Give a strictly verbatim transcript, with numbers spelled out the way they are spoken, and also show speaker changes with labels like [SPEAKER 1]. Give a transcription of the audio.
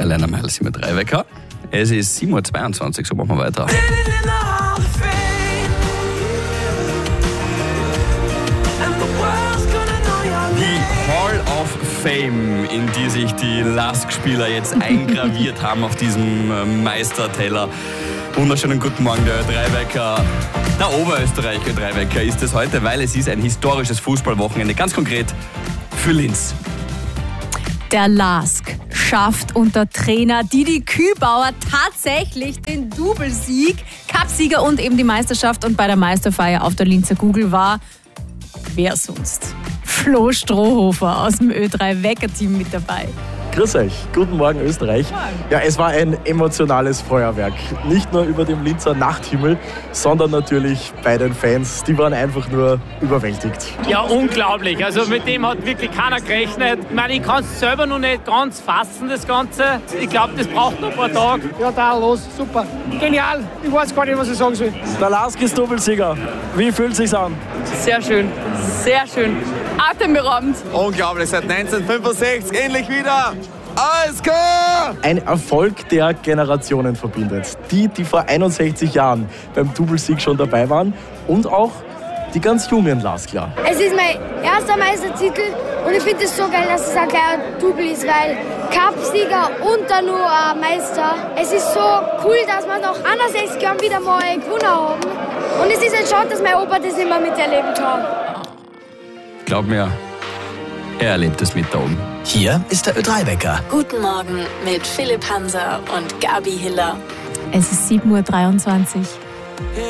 [SPEAKER 1] Elena Miles mit drei Wecker. Es ist sieben Uhr zweiundzwanzig, so machen wir weiter. Die Hall of Fame, in die sich die Lask-Spieler jetzt eingraviert haben auf diesem Meisterteller. Wunderschönen guten Morgen, der drei Wecker. Der Oberösterreicher drei Wecker ist es heute, weil es ist ein historisches Fußballwochenende, ganz konkret für Linz.
[SPEAKER 2] Der Lask schafft unter Trainer Didi Kübauer tatsächlich den Doublesieg, Cupsieger und eben die Meisterschaft. Und bei der Meisterfeier auf der Linzer Kugel war, wer sonst, Flo Strohhofer aus dem Ö drei Wecker-Team mit dabei.
[SPEAKER 3] Grüß euch, guten Morgen Österreich. Ja, es war ein emotionales Feuerwerk. Nicht nur über dem Linzer Nachthimmel, sondern natürlich bei den Fans. Die waren einfach nur überwältigt.
[SPEAKER 4] Ja, unglaublich. Also mit dem hat wirklich keiner gerechnet. Ich meine, ich kann es selber noch nicht ganz fassen, das Ganze. Ich glaube, das braucht noch ein paar Tage.
[SPEAKER 5] Ja, da los, super. Genial. Ich weiß gar nicht, was ich sagen soll.
[SPEAKER 3] Der Lask ist Doppelsieger. Wie fühlt es sich an?
[SPEAKER 6] Sehr schön, sehr schön. Atemberaubend.
[SPEAKER 7] Unglaublich, seit neunzehnhundertfünfundsechzig endlich wieder. Alles klar!
[SPEAKER 3] Ein Erfolg, der Generationen verbindet. Die, die vor einundsechzig Jahren beim Doublesieg schon dabei waren und auch die ganz jungen Laskler.
[SPEAKER 8] Es ist mein erster Meistertitel und ich finde es so geil, dass es ein kleiner Double ist, weil Cupsieger und dann nur äh, Meister. Es ist so cool, dass wir nach einundsechzig Jahren wieder mal gewonnen haben. Und es ist ein Schade, dass mein Opa das immer miterleben kann.
[SPEAKER 1] Glaub mir, er erlebt es mit da oben.
[SPEAKER 9] Hier ist der Ö drei Wecker.
[SPEAKER 10] Guten Morgen mit Philipp Hanser und Gabi Hiller.
[SPEAKER 2] Es ist sieben Uhr dreiundzwanzig.